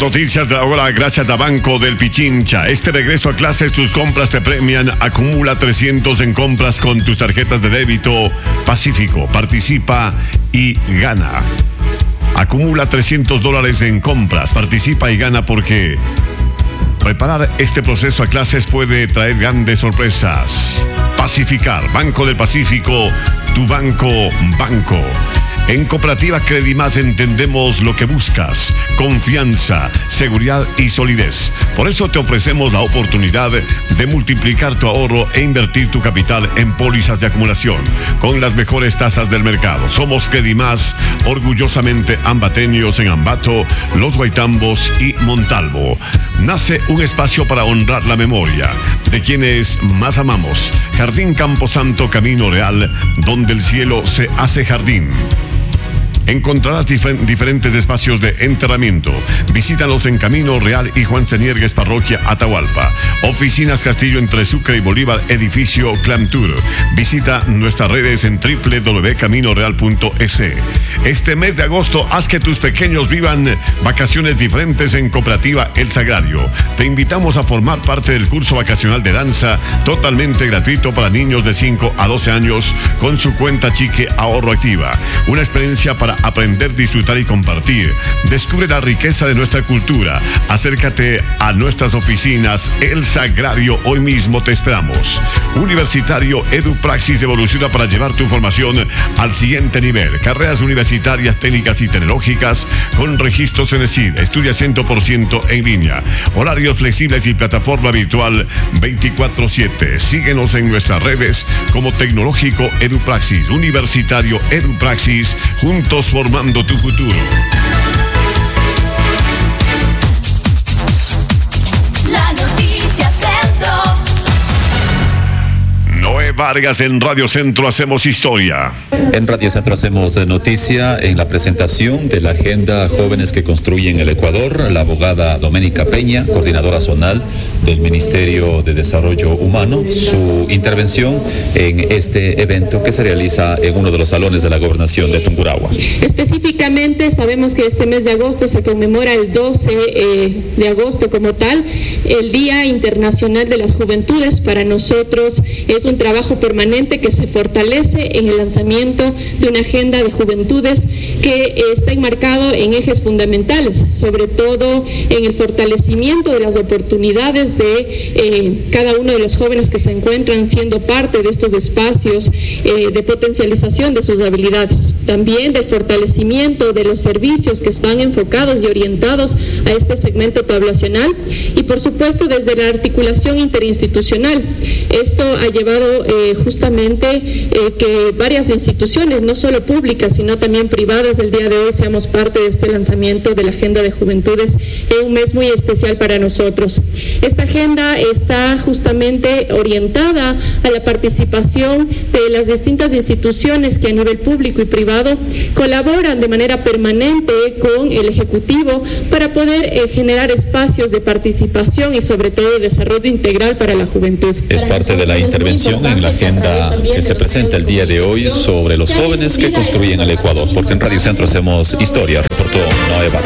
noticias de ahora gracias a Banco del Pichincha. Este regreso a clases, tus compras te premian. Acumula 300 en compras con tus tarjetas de débito Pacífico. Participa y gana. Acumula $300 en compras. Participa y gana porque preparar este proceso a clases puede traer grandes sorpresas. Pacificar, Banco del Pacífico, tu banco. En Cooperativa Credimás entendemos lo que buscas: confianza, seguridad y solidez. Por eso te ofrecemos la oportunidad de multiplicar tu ahorro e invertir tu capital en pólizas de acumulación con las mejores tasas del mercado. Somos Credimás, orgullosamente ambateños en Ambato, Los Guaitambos y Montalvo. Nace un espacio para honrar la memoria de quienes más amamos. Jardín Camposanto, Camino Real, donde el cielo se hace jardín. Encontrarás diferentes espacios de enterramiento. Visítalos en Camino Real y Juan Seniergues, Parroquia Atahualpa. Oficinas Castillo entre Sucre y Bolívar, edificio Clam Tour. Visita nuestras redes en www.caminoreal.es. Este mes de agosto, haz que tus pequeños vivan vacaciones diferentes en Cooperativa El Sagrario. Te invitamos a formar parte del curso vacacional de danza, totalmente gratuito para niños de 5 a 12 años, con su cuenta Chique Ahorro Activa. Una experiencia para aprender, disfrutar y compartir. Descubre la riqueza de nuestra cultura. Acércate a nuestras oficinas El Sagrario. Hoy mismo te esperamos. Universitario EduPraxis evoluciona para llevar tu formación al siguiente nivel. Carreras universitarias, técnicas y tecnológicas con registro CENESID. Estudia 100% en línea. Horarios flexibles y plataforma virtual 24/7. Síguenos en nuestras redes como Tecnológico EduPraxis, Universitario EduPraxis, juntos formando tu futuro. La noticia centro. Noé Vargas en Radio Centro hacemos historia. En Radio Centro hacemos noticia en la presentación de la Agenda Jóvenes que Construyen el Ecuador. La abogada Doménica Peña, coordinadora zonal del Ministerio de Desarrollo Humano, su intervención en este evento que se realiza en uno de los salones de la gobernación de Tungurahua. Específicamente sabemos que este mes de agosto se conmemora el 12 de agosto como tal, el Día Internacional de las Juventudes. Para nosotros es un trabajo permanente que se fortalece en el lanzamiento de una agenda de juventudes que está enmarcado en ejes fundamentales, sobre todo en el fortalecimiento de las oportunidades de cada uno de los jóvenes que se encuentran siendo parte de estos espacios de potencialización de sus habilidades, también del fortalecimiento de los servicios que están enfocados y orientados a este segmento poblacional y por supuesto desde la articulación interinstitucional. Esto ha llevado justamente que varias instituciones, no solo públicas sino también privadas, el día de hoy seamos parte de este lanzamiento de la Agenda de Juventudes en un mes muy especial para nosotros. Esta agenda está justamente orientada a la participación de las distintas instituciones que a nivel público y privado colaboran de manera permanente con el Ejecutivo para poder generar espacios de participación y sobre todo de desarrollo integral para la juventud. Es parte de la intervención en la agenda que se presenta el día de hoy sobre los jóvenes que construyen el Ecuador, porque en Radio Centro hacemos historia, reportó Noé Vargas.